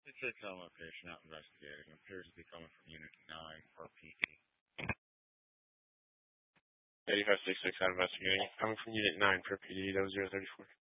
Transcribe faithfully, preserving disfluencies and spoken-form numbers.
six on location, out investigating. Appears to be coming from Unit nine for P D. eighty-five six six out investigating. Coming from Unit nine for P D, zero zero three four.